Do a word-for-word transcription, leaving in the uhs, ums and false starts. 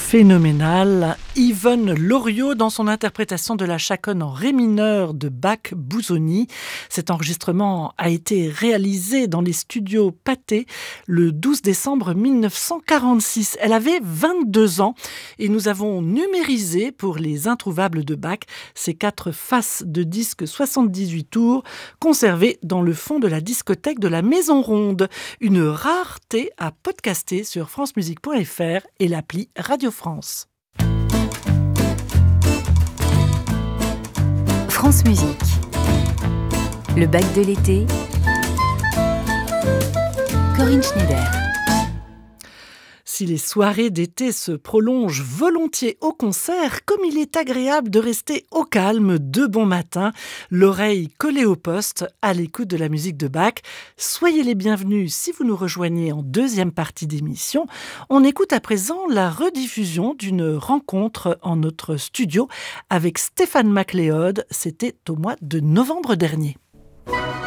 phénoménal. Yvonne Loriot dans son interprétation de la chaconne en ré mineur de Bach-Busoni. Cet enregistrement a été réalisé dans les studios Pathé le douze décembre mille neuf cent quarante-six. Elle avait vingt-deux ans et nous avons numérisé pour les introuvables de Bach ces quatre faces de disques soixante-dix-huit tours conservées dans le fond de la discothèque de la Maison Ronde. Une rareté à podcaster sur francemusique point f r et l'appli Radio France. France Musique. Le Bach de l'été. Corinne Schneider. Si les soirées d'été se prolongent volontiers au concert, comme il est agréable de rester au calme de bon matin, l'oreille collée au poste, à l'écoute de la musique de Bach. Soyez les bienvenus si vous nous rejoignez en deuxième partie d'émission. On écoute à présent la rediffusion d'une rencontre en notre studio avec Stéphane MacLeod. C'était au mois de novembre dernier.